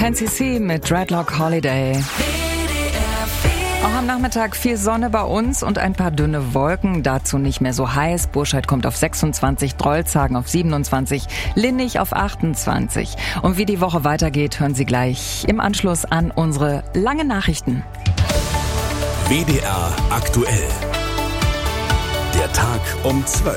10cc mit Dreadlock Holiday. Auch am Nachmittag viel Sonne bei uns und ein paar dünne Wolken, dazu nicht mehr so heiß. Burscheid kommt auf 26, Drolshagen auf 27, Linnich auf 28. Und wie die Woche weitergeht, hören Sie gleich im Anschluss an unsere langen Nachrichten. WDR aktuell. Der Tag um 12.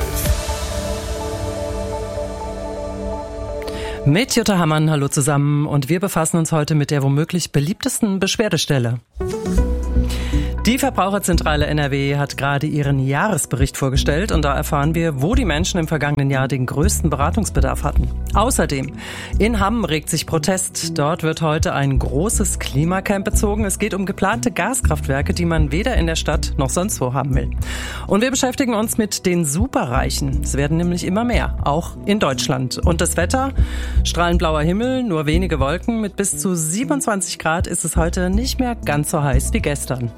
Mit Jutta Hammann, hallo zusammen, und wir befassen uns heute mit der womöglich beliebtesten Beschwerdestelle. Die Verbraucherzentrale NRW hat gerade ihren Jahresbericht vorgestellt und da erfahren wir, wo die Menschen im vergangenen Jahr den größten Beratungsbedarf hatten. Außerdem, in Hamm regt sich Protest. Dort wird heute ein großes Klimacamp bezogen. Es geht um geplante Gaskraftwerke, die man weder in der Stadt noch sonst wo haben will. Und wir beschäftigen uns mit den Superreichen. Es werden nämlich immer mehr, auch in Deutschland. Und das Wetter? Strahlend blauer Himmel, nur wenige Wolken. Mit bis zu 27 Grad ist es heute nicht mehr ganz so heiß wie gestern.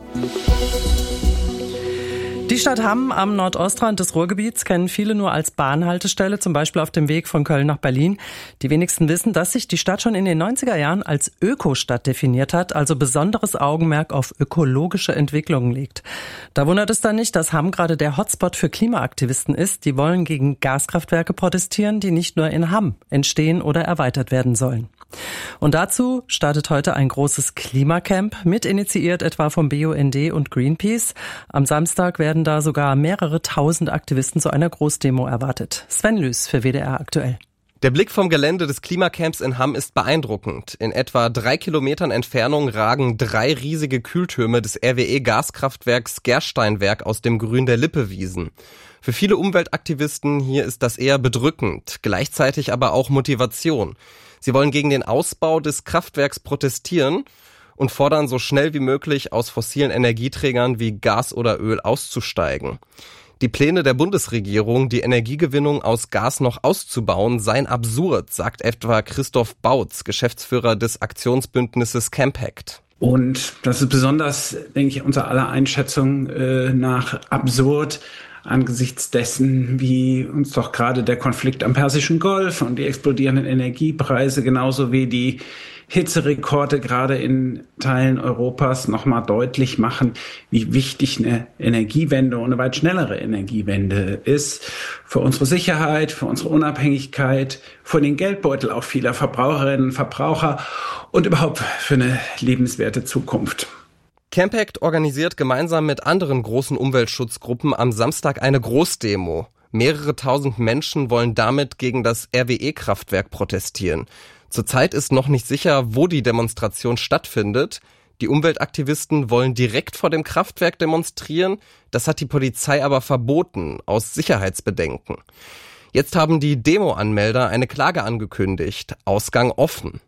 Die Stadt Hamm am Nordostrand des Ruhrgebiets kennen viele nur als Bahnhaltestelle, zum Beispiel auf dem Weg von Köln nach Berlin. Die wenigsten wissen, dass sich die Stadt schon in den 90er Jahren als Ökostadt definiert hat, also besonderes Augenmerk auf ökologische Entwicklungen legt. Da wundert es dann nicht, dass Hamm gerade der Hotspot für Klimaaktivisten ist. Die wollen gegen Gaskraftwerke protestieren, die nicht nur in Hamm entstehen oder erweitert werden sollen. Und dazu startet heute ein großes Klimacamp, mit initiiert etwa vom BUND und Greenpeace. Am Samstag werden da sogar mehrere tausend Aktivisten zu einer Großdemo erwartet. Sven Lüß für WDR aktuell. Der Blick vom Gelände des Klimacamps in Hamm ist beeindruckend. In etwa 3 Kilometern Entfernung ragen 3 riesige Kühltürme des RWE-Gaskraftwerks Gersteinwerk aus dem Grün der Lippe-Wiesen. Für viele Umweltaktivisten hier ist das eher bedrückend, gleichzeitig aber auch Motivation. Sie wollen gegen den Ausbau des Kraftwerks protestieren und fordern, so schnell wie möglich aus fossilen Energieträgern wie Gas oder Öl auszusteigen. Die Pläne der Bundesregierung, die Energiegewinnung aus Gas noch auszubauen, seien absurd, sagt etwa Christoph Bautz, Geschäftsführer des Aktionsbündnisses Campact. Und das ist besonders, denke ich, unser aller Einschätzung nach absurd, angesichts dessen, wie uns doch gerade der Konflikt am Persischen Golf und die explodierenden Energiepreise genauso wie die Hitzerekorde gerade in Teilen Europas nochmal deutlich machen, wie wichtig eine Energiewende und eine weit schnellere Energiewende ist für unsere Sicherheit, für unsere Unabhängigkeit, für den Geldbeutel auch vieler Verbraucherinnen und Verbraucher und überhaupt für eine lebenswerte Zukunft. Campact organisiert gemeinsam mit anderen großen Umweltschutzgruppen am Samstag eine Großdemo. Mehrere tausend Menschen wollen damit gegen das RWE-Kraftwerk protestieren. Zurzeit ist noch nicht sicher, wo die Demonstration stattfindet. Die Umweltaktivisten wollen direkt vor dem Kraftwerk demonstrieren. Das hat die Polizei aber verboten, aus Sicherheitsbedenken. Jetzt haben die Demo-Anmelder eine Klage angekündigt. Ausgang offen.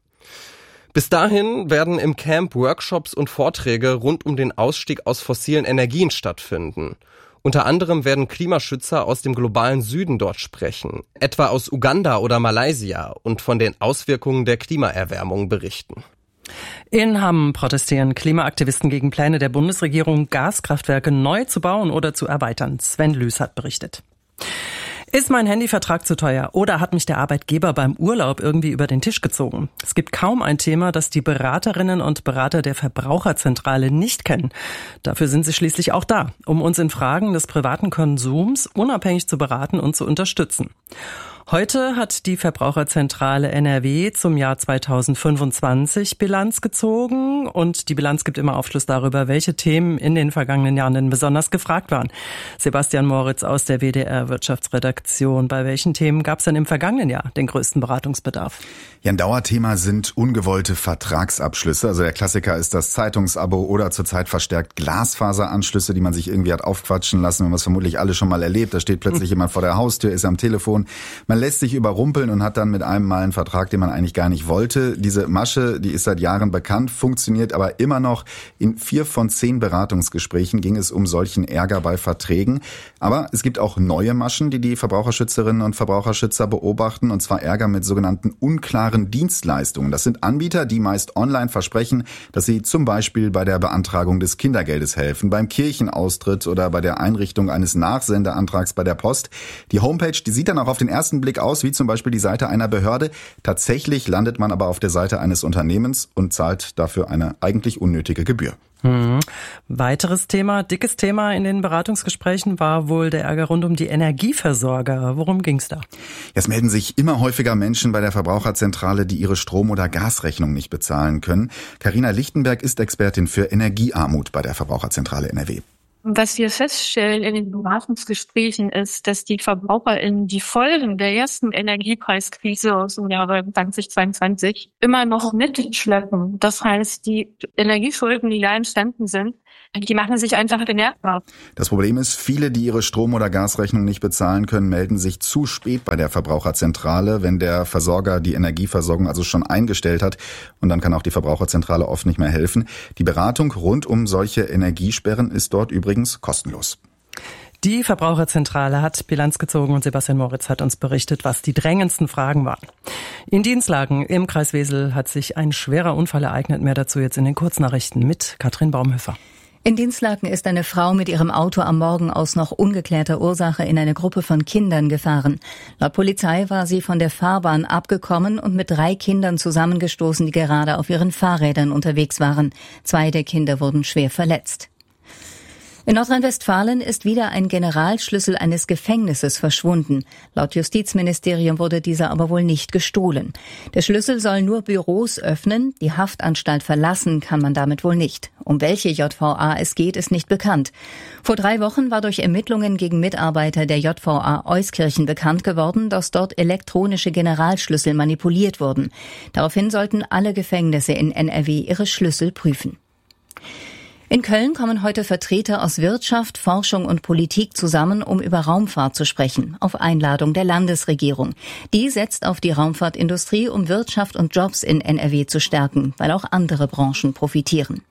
Bis dahin werden im Camp Workshops und Vorträge rund um den Ausstieg aus fossilen Energien stattfinden. Unter anderem werden Klimaschützer aus dem globalen Süden dort sprechen, etwa aus Uganda oder Malaysia, und von den Auswirkungen der Klimaerwärmung berichten. In Hamm protestieren Klimaaktivisten gegen Pläne der Bundesregierung, Gaskraftwerke neu zu bauen oder zu erweitern. Sven Lüß hat berichtet. Ist mein Handyvertrag zu teuer oder hat mich der Arbeitgeber beim Urlaub irgendwie über den Tisch gezogen? Es gibt kaum ein Thema, das die Beraterinnen und Berater der Verbraucherzentrale nicht kennen. Dafür sind sie schließlich auch da, um uns in Fragen des privaten Konsums unabhängig zu beraten und zu unterstützen. Heute hat die Verbraucherzentrale NRW zum Jahr 2025 Bilanz gezogen und die Bilanz gibt immer Aufschluss darüber, welche Themen in den vergangenen Jahren denn besonders gefragt waren. Sebastian Moritz aus der WDR Wirtschaftsredaktion. Bei welchen Themen gab es denn im vergangenen Jahr den größten Beratungsbedarf? Ja, ein Dauerthema sind ungewollte Vertragsabschlüsse. Also der Klassiker ist das Zeitungsabo oder zurzeit verstärkt Glasfaseranschlüsse, die man sich irgendwie hat aufquatschen lassen. Wir haben es vermutlich alle schon mal erlebt. Da steht plötzlich jemand vor der Haustür, ist am Telefon. Man lässt sich überrumpeln und hat dann mit einem Mal einen Vertrag, den man eigentlich gar nicht wollte. Diese Masche, die ist seit Jahren bekannt, funktioniert aber immer noch. In 4 von 10 Beratungsgesprächen ging es um solchen Ärger bei Verträgen. Aber es gibt auch neue Maschen, die Verbraucherschützerinnen und Verbraucherschützer beobachten, und zwar Ärger mit sogenannten unklaren Dienstleistungen. Das sind Anbieter, die meist online versprechen, dass sie zum Beispiel bei der Beantragung des Kindergeldes helfen, beim Kirchenaustritt oder bei der Einrichtung eines Nachsendeantrags bei der Post. Die Homepage, die sieht dann auch auf den ersten Blick auffällig aus, wie zum Beispiel die Seite einer Behörde. Tatsächlich landet man aber auf der Seite eines Unternehmens und zahlt dafür eine eigentlich unnötige Gebühr. Weiteres Thema, dickes Thema in den Beratungsgesprächen war wohl der Ärger rund um die Energieversorger. Worum ging's da? Es melden sich immer häufiger Menschen bei der Verbraucherzentrale, die ihre Strom- oder Gasrechnung nicht bezahlen können. Carina Lichtenberg ist Expertin für Energiearmut bei der Verbraucherzentrale NRW. Was wir feststellen in den Beratungsgesprächen ist, dass die VerbraucherInnen die Folgen der ersten Energiepreiskrise aus dem Jahre 2022 immer noch mitschleppen. Das heißt, die Energieschulden, die da entstanden sind, die machen sich einfach bemerkbar. Das Problem ist, viele, die ihre Strom- oder Gasrechnung nicht bezahlen können, melden sich zu spät bei der Verbraucherzentrale, wenn der Versorger die Energieversorgung also schon eingestellt hat. Und dann kann auch die Verbraucherzentrale oft nicht mehr helfen. Die Beratung rund um solche Energiesperren ist dort übrigens kostenlos. Die Verbraucherzentrale hat Bilanz gezogen und Sebastian Moritz hat uns berichtet, was die drängendsten Fragen waren. In Dienstlagen im Kreis Wesel hat sich ein schwerer Unfall ereignet. Mehr dazu jetzt in den Kurznachrichten mit Katrin Baumhöfer. In Dienstlagen ist eine Frau mit ihrem Auto am Morgen aus noch ungeklärter Ursache in eine Gruppe von Kindern gefahren. Laut Polizei war sie von der Fahrbahn abgekommen und mit 3 Kindern zusammengestoßen, die gerade auf ihren Fahrrädern unterwegs waren. 2 der Kinder wurden schwer verletzt. In Nordrhein-Westfalen ist wieder ein Generalschlüssel eines Gefängnisses verschwunden. Laut Justizministerium wurde dieser aber wohl nicht gestohlen. Der Schlüssel soll nur Büros öffnen, die Haftanstalt verlassen kann man damit wohl nicht. Um welche JVA es geht, ist nicht bekannt. Vor 3 Wochen war durch Ermittlungen gegen Mitarbeiter der JVA Euskirchen bekannt geworden, dass dort elektronische Generalschlüssel manipuliert wurden. Daraufhin sollten alle Gefängnisse in NRW ihre Schlüssel prüfen. In Köln kommen heute Vertreter aus Wirtschaft, Forschung und Politik zusammen, um über Raumfahrt zu sprechen, auf Einladung der Landesregierung. Die setzt auf die Raumfahrtindustrie, um Wirtschaft und Jobs in NRW zu stärken, weil auch andere Branchen profitieren.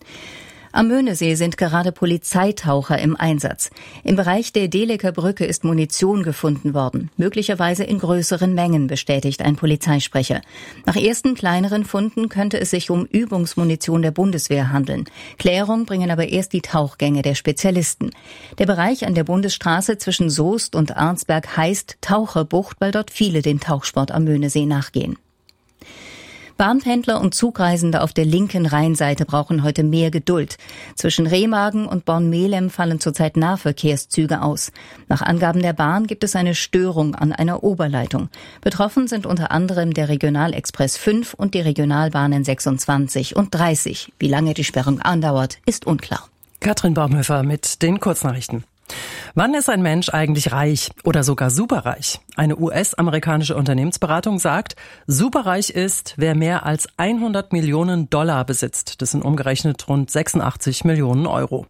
Am Möhnesee sind gerade Polizeitaucher im Einsatz. Im Bereich der Deleker Brücke ist Munition gefunden worden, möglicherweise in größeren Mengen, bestätigt ein Polizeisprecher. Nach ersten kleineren Funden könnte es sich um Übungsmunition der Bundeswehr handeln. Klärung bringen aber erst die Tauchgänge der Spezialisten. Der Bereich an der Bundesstraße zwischen Soest und Arnsberg heißt Taucherbucht, weil dort viele dem Tauchsport am Möhnesee nachgehen. Bahnpendler und Zugreisende auf der linken Rheinseite brauchen heute mehr Geduld. Zwischen Remagen und Bornmelem fallen zurzeit Nahverkehrszüge aus. Nach Angaben der Bahn gibt es eine Störung an einer Oberleitung. Betroffen sind unter anderem der Regionalexpress 5 und die Regionalbahnen 26 und 30. Wie lange die Sperrung andauert, ist unklar. Katrin Baumhöfer mit den Kurznachrichten. Wann ist ein Mensch eigentlich reich oder sogar superreich? Eine US-amerikanische Unternehmensberatung sagt, superreich ist, wer mehr als 100 Millionen Dollar besitzt. Das sind umgerechnet rund 86 Millionen Euro.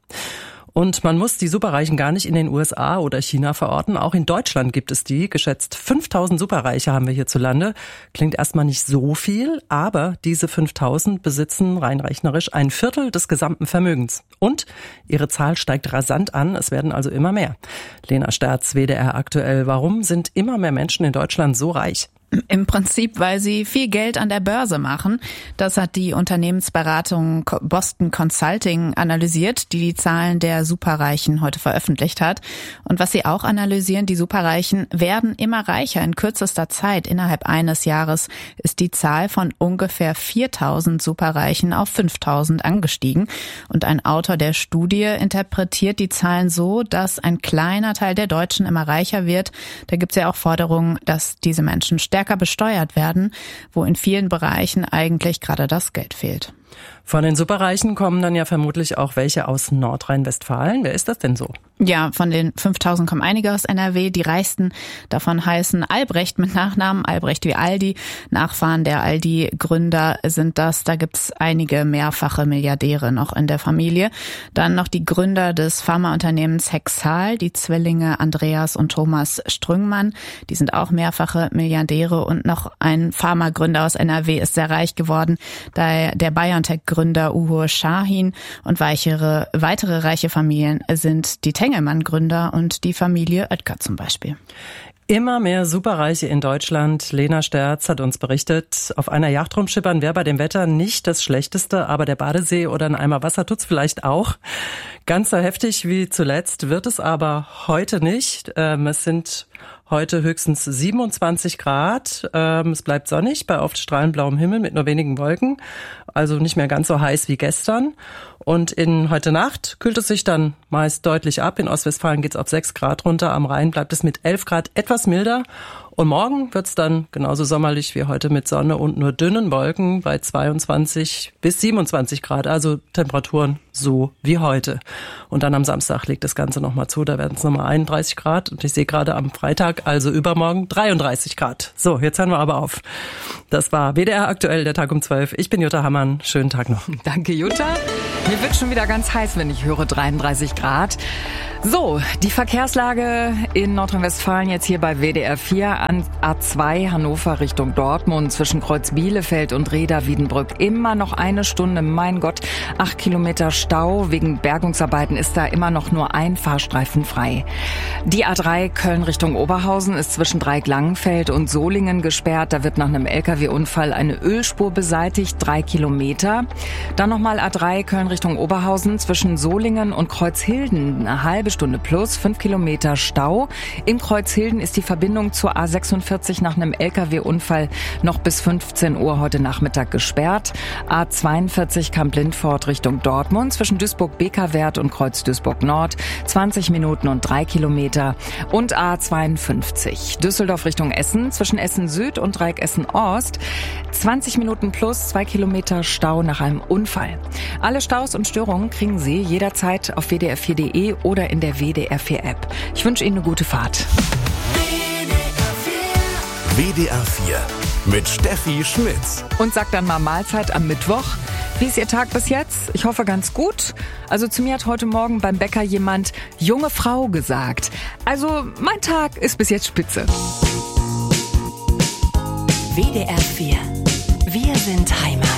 Und man muss die Superreichen gar nicht in den USA oder China verorten. Auch in Deutschland gibt es die. Geschätzt 5000 Superreiche haben wir hierzulande. Klingt erstmal nicht so viel, aber diese 5000 besitzen rein rechnerisch 1/4 des gesamten Vermögens. Und ihre Zahl steigt rasant an. Es werden also immer mehr. Lena Sterz, WDR aktuell. Warum sind immer mehr Menschen in Deutschland so reich? Im Prinzip, weil sie viel Geld an der Börse machen. Das hat die Unternehmensberatung Boston Consulting analysiert, die Zahlen der Superreichen heute veröffentlicht hat. Und was sie auch analysieren, die Superreichen werden immer reicher. In kürzester Zeit, innerhalb eines Jahres, ist die Zahl von ungefähr 4000 Superreichen auf 5000 angestiegen. Und ein Autor der Studie interpretiert die Zahlen so, dass ein kleiner Teil der Deutschen immer reicher wird. Da gibt es ja auch Forderungen, dass diese Menschen stärker besteuert werden, wo in vielen Bereichen eigentlich gerade das Geld fehlt. Von den Superreichen kommen dann ja vermutlich auch welche aus Nordrhein-Westfalen. Wer ist das denn so? Ja, von den 5000 kommen einige aus NRW. Die reichsten davon heißen Albrecht mit Nachnamen, Albrecht wie Aldi. Nachfahren der Aldi-Gründer sind das. Da gibt's einige mehrfache Milliardäre noch in der Familie. Dann noch die Gründer des Pharmaunternehmens Hexal, die Zwillinge Andreas und Thomas Strüngmann. Die sind auch mehrfache Milliardäre. Und noch ein Pharmagründer aus NRW ist sehr reich geworden. Der BioNTech-Gründer Uğur Şahin und weitere reiche Familien sind die Tengelmann-Gründer und die Familie Oetker zum Beispiel. Immer mehr Superreiche in Deutschland. Lena Sterz hat uns berichtet, auf einer Yacht rumschippern wäre bei dem Wetter nicht das Schlechteste, aber der Badesee oder ein Eimer Wasser tut's vielleicht auch. Ganz so heftig wie zuletzt wird es aber heute nicht. Es sind Heute höchstens 27 Grad. Es bleibt sonnig bei oft strahlend blauem Himmel mit nur wenigen Wolken. Also nicht mehr ganz so heiß wie gestern. Und heute Nacht kühlt es sich dann meist deutlich ab. In Ostwestfalen geht es auf 6 Grad runter. Am Rhein bleibt es mit 11 Grad etwas milder. Und morgen wird es dann genauso sommerlich wie heute mit Sonne und nur dünnen Wolken bei 22 bis 27 Grad. Also Temperaturen so wie heute. Und dann am Samstag legt das Ganze nochmal zu. Da werden es nochmal 31 Grad. Und ich sehe gerade am Freitag, also übermorgen, 33 Grad. So, jetzt hören wir aber auf. Das war WDR aktuell, der Tag um 12. Ich bin Jutta Hammann. Schönen Tag noch. Danke, Jutta. Mir wird schon wieder ganz heiß, wenn ich höre 33 Grad. So, die Verkehrslage in Nordrhein-Westfalen jetzt hier bei WDR 4 an A2 Hannover Richtung Dortmund zwischen Kreuz Bielefeld und Reda-Wiedenbrück. Immer noch eine Stunde, mein Gott, 8 Kilometer Stau. Wegen Bergungsarbeiten ist da immer noch nur ein Fahrstreifen frei. Die A3 Köln Richtung Oberhausen ist zwischen Dreieck-Langenfeld und Solingen gesperrt. Da wird nach einem LKW-Unfall eine Ölspur beseitigt, 3 Kilometer. Dann nochmal A3 Köln Richtung Oberhausen zwischen Solingen und Kreuzhilden. Eine halbe Stunde plus, 5 Kilometer Stau. In Kreuzhilden ist die Verbindung zur A46 nach einem LKW-Unfall noch bis 15 Uhr heute Nachmittag gesperrt. A42 Kamp-Lindfort Richtung Dortmund zwischen Duisburg-Bekerwert und Kreuz Duisburg-Nord 20 Minuten und 3 Kilometer. Und A52 Düsseldorf Richtung Essen zwischen Essen-Süd und Dreieck Essen-Ost 20 Minuten plus, 2 Kilometer Stau nach einem Unfall. Alle Staus und Störungen kriegen Sie jederzeit auf wdr4.de oder in der WDR 4 App. Ich wünsche Ihnen eine gute Fahrt. WDR 4 mit Steffi Schmitz. Und sagt dann mal Mahlzeit am Mittwoch. Wie ist Ihr Tag bis jetzt? Ich hoffe ganz gut. Also zu mir hat heute Morgen beim Bäcker jemand junge Frau gesagt. Also mein Tag ist bis jetzt spitze. WDR 4. Wir sind